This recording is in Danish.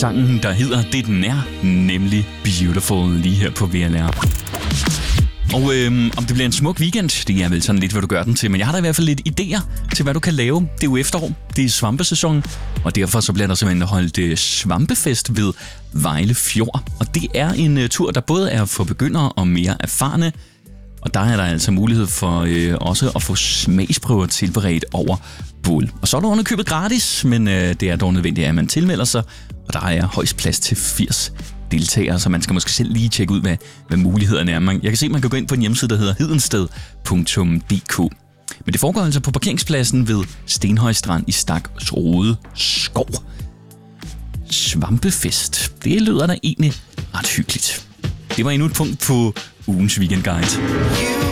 sangen, der hedder Det den er, nemlig Beautiful, lige her på VLR. Og om det bliver en smuk weekend, det er vel sådan lidt, hvad du gør den til. Men jeg har da i hvert fald lidt idéer til, hvad du kan lave. Det er jo efterår, det er svampesæson, og derfor så bliver der simpelthen holdt svampefest ved Vejle Fjord. Og det er en tur, der både er for begyndere og mere erfarne. Og der er der altså mulighed for også at få smagsprøver tilberedt over bål. Og så er der underkøbet gratis, men det er dog nødvendigt, at man tilmelder sig. Og der er højst plads til 80 deltagere, så man skal måske selv lige tjekke ud, hvad mulighederne er. Jeg kan se, at man kan gå ind på en hjemmeside, der hedder hedensted.dk. Men det foregår altså på parkeringspladsen ved Stenhøj Strand i Staksrode Skov. Svampefest. Det lyder da egentlig ret hyggeligt. Det var endnu et punkt på ugens weekendguide.